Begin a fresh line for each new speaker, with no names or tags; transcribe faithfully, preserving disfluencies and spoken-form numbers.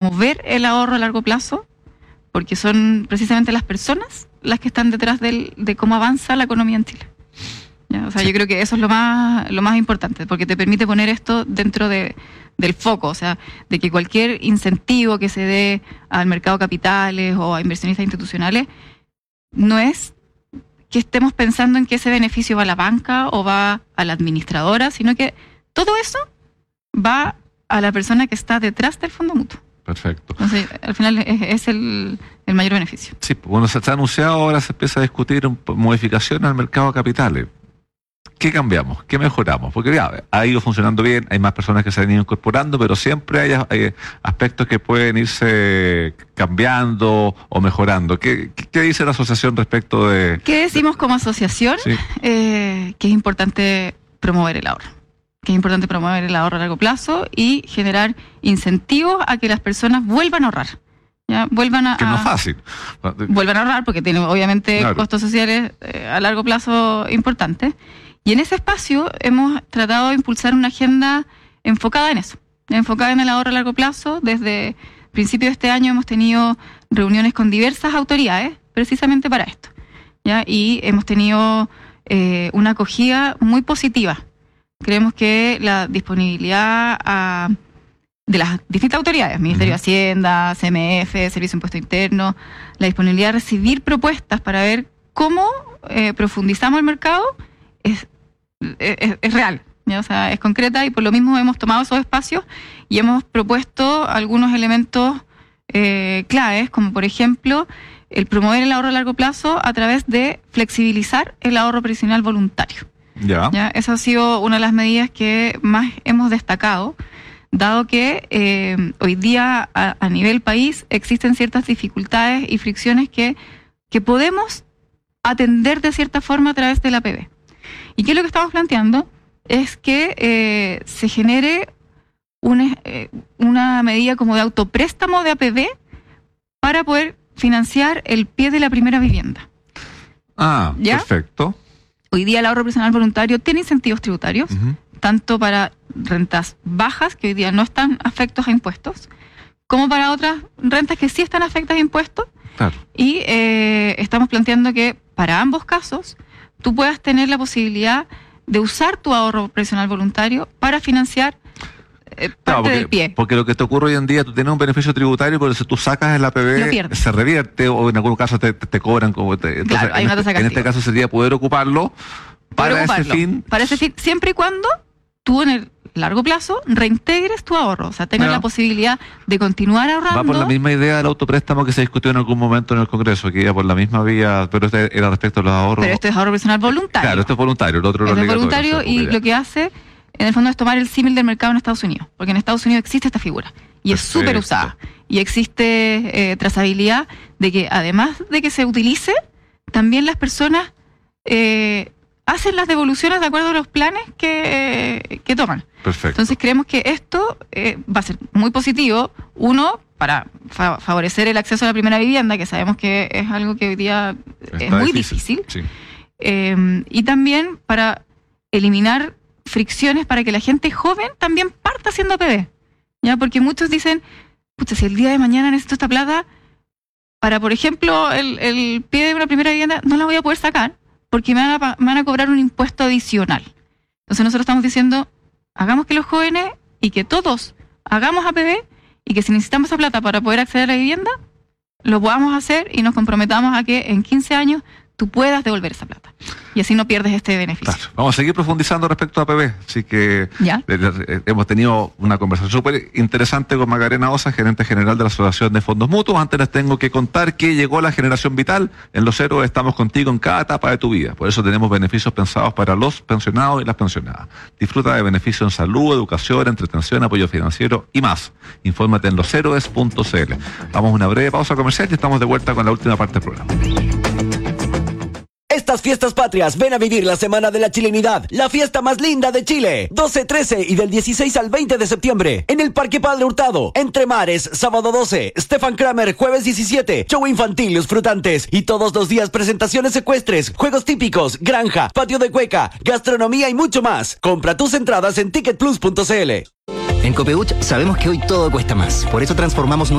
promover el ahorro a largo plazo, porque son precisamente las personas las que están detrás del, de cómo avanza la economía en Chile. ¿Ya? O sea, sí. Yo creo que eso es lo más, lo más importante, porque te permite poner esto dentro de, del foco, o sea, de que cualquier incentivo que se dé al mercado de capitales o a inversionistas institucionales no es que estemos pensando en que ese beneficio va a la banca o va a la administradora, sino que todo eso va a la persona que está detrás del fondo mutuo.
Perfecto.
Entonces, al final es, es el, el mayor beneficio.
Sí, bueno, se está anunciado, ahora se empieza a discutir modificación al mercado de capitales. ¿Qué cambiamos? ¿Qué mejoramos? Porque ya, ha ido funcionando bien, hay más personas que se han ido incorporando, pero siempre hay, hay aspectos que pueden irse cambiando o mejorando. ¿Qué, qué, qué dice la asociación respecto de...?
¿Qué decimos como asociación? Sí. Eh, que es importante promover el ahorro. Que es importante promover el ahorro a largo plazo y generar incentivos a que las personas vuelvan a ahorrar. ¿Ya? Vuelvan a,
que no es fácil.
Vuelvan a ahorrar porque tienen obviamente claro. costos sociales eh, a largo plazo importantes. Y en ese espacio hemos tratado de impulsar una agenda enfocada en eso, enfocada en el ahorro a largo plazo. Desde principio de este año hemos tenido reuniones con diversas autoridades precisamente para esto, ¿ya? Y hemos tenido eh, una acogida muy positiva. Creemos que la disponibilidad a, de las distintas autoridades, Ministerio uh-huh. de Hacienda, C M F, Servicio de Impuesto Interno, la disponibilidad de recibir propuestas para ver cómo eh, profundizamos el mercado, es, es, es real, ¿ya? O sea, es concreta, y por lo mismo hemos tomado esos espacios y hemos propuesto algunos elementos eh, claves, como por ejemplo el promover el ahorro a largo plazo a través de flexibilizar el ahorro previsional voluntario.
Ya.
¿Ya? Esa ha sido una de las medidas que más hemos destacado, dado que eh, hoy día a, a nivel país existen ciertas dificultades y fricciones que, que podemos atender de cierta forma a través de la A P B. ¿Y qué es lo que estamos planteando? Es que eh, se genere una, eh, una medida como de autopréstamo de A P B para poder financiar el pie de la primera vivienda.
Ah, ¿ya? Perfecto.
Hoy día el ahorro personal voluntario tiene incentivos tributarios, uh-huh. tanto para rentas bajas, que hoy día no están afectos a impuestos, como para otras rentas que sí están afectas a impuestos.
Claro.
Y eh, estamos planteando que para ambos casos tú puedas tener la posibilidad de usar tu ahorro personal voluntario para financiar eh, parte
claro, porque,
del pie.
Porque lo que te ocurre hoy en día, tú tienes un beneficio tributario, pero si tú sacas el A P B, se revierte, o en algún caso te, te, te cobran. Como te, entonces,
claro, hay
en,
una tasa
este, en este caso sería poder ocuparlo para poder ocuparlo, ese fin.
Para ese fin, siempre y cuando tú en el largo plazo reintegres tu ahorro, o sea, tengas bueno, la posibilidad de continuar ahorrando.
Va por la misma idea del autopréstamo que se discutió en algún momento en el Congreso, que iba por la misma vía, pero este era respecto a los ahorros.
Pero esto es ahorro personal voluntario.
Claro, esto es voluntario, el otro
es
lo
voluntario, y lo que hace, en el fondo, es tomar el símil del mercado en Estados Unidos, porque en Estados Unidos existe esta figura, y Perfecto. Es súper usada, y existe eh, trazabilidad de que, además de que se utilice, también las personas eh, hacen las devoluciones de acuerdo a los planes que, que toman.
Perfecto.
Entonces creemos que esto eh, va a ser muy positivo, uno, para fa- favorecer el acceso a la primera vivienda, que sabemos que es algo que hoy día Está es muy difícil, difícil
sí.
eh, y también para eliminar fricciones para que la gente joven también parta haciendo A P B, ¿ya? Porque muchos dicen, pucha, si el día de mañana necesito esta plata para, por ejemplo, el, el pie de una primera vivienda, no la voy a poder sacar porque me van a, me van a cobrar un impuesto adicional. Entonces nosotros estamos diciendo, hagamos que los jóvenes y que todos hagamos A P B, y que si necesitamos esa plata para poder acceder a la vivienda, lo podamos hacer y nos comprometamos a que en quince años tú puedas devolver esa plata. Y así no pierdes este beneficio.
Claro. Vamos a seguir profundizando respecto a A P B. Así que
¿Ya?
Eh, hemos tenido una conversación súper interesante con Macarena Osa, gerente general de la Asociación de Fondos Mutuos. Antes les tengo que contar que llegó la generación vital. En Los Héroes estamos contigo en cada etapa de tu vida. Por eso tenemos beneficios pensados para los pensionados y las pensionadas. Disfruta de beneficios en salud, educación, entretención, apoyo financiero y más. Infórmate en los héroes punto c l. Vamos a una breve pausa comercial y estamos de vuelta con la última parte del programa.
Estas fiestas patrias, ven a vivir la Semana de la Chilenidad, la fiesta más linda de Chile. doce, trece y del dieciséis al veinte de septiembre, en el Parque Padre Hurtado. Entre Mares, sábado doce, Stefan Kramer, jueves diecisiete, show infantil, Los Frutantes. Y todos los días presentaciones ecuestres, juegos típicos, granja, patio de cueca, gastronomía y mucho más. Compra tus entradas en ticket plus punto c l.
En Copeuch sabemos que hoy todo cuesta más. Por eso transformamos